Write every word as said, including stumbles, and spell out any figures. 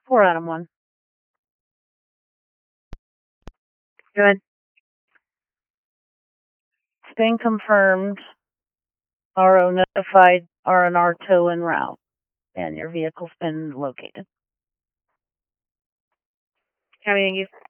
Four out of one. Good. It's been confirmed. R O notified R and R tow en route, and your vehicle's been located. Have anything you